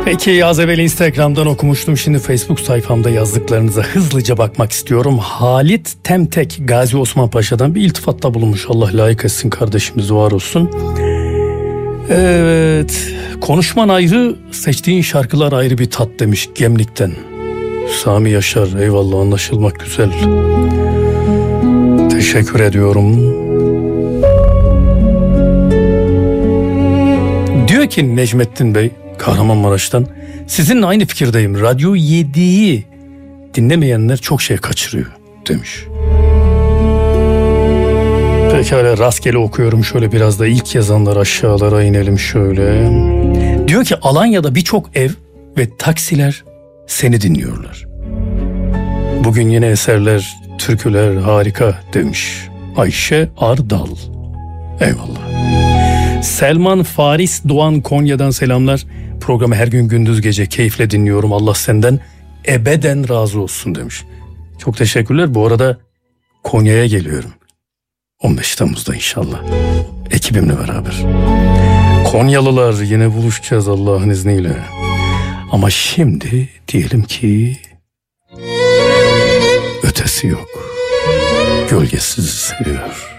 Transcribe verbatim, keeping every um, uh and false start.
Peki az evvel Instagram'dan okumuştum. Şimdi Facebook sayfamda yazdıklarınıza hızlıca bakmak istiyorum. Halit Temtek Gazi Osman Paşa'dan bir iltifatta bulunmuş. Allah layık etsin, kardeşimiz var olsun. Evet, konuşman ayrı, seçtiğin şarkılar ayrı bir tat demiş Gemlik'ten. Sami Yaşar, eyvallah, anlaşılmak güzel. Teşekkür ediyorum. Diyor ki Necmettin Bey Kahramanmaraş'tan, sizinle aynı fikirdeyim. Radyo yediyi dinlemeyenler çok şey kaçırıyor demiş. Pekala, rastgele okuyorum şöyle, biraz da ilk yazanlar aşağılara inelim şöyle. Diyor ki Alanya'da birçok ev ve taksiler seni dinliyorlar. Bugün yine eserler, türküler harika demiş Ayşe Ardal. Eyvallah. Selman Faris Doğan Konya'dan selamlar. Programı her gün gündüz gece keyifle dinliyorum. Allah senden ebeden razı olsun demiş. Çok teşekkürler. Bu arada Konya'ya geliyorum. on beş Temmuz'da inşallah. Ekibimle beraber. Konyalılar, yine buluşacağız Allah'ın izniyle. Ama şimdi diyelim ki ötesi yok. Gölgesiz seviyor.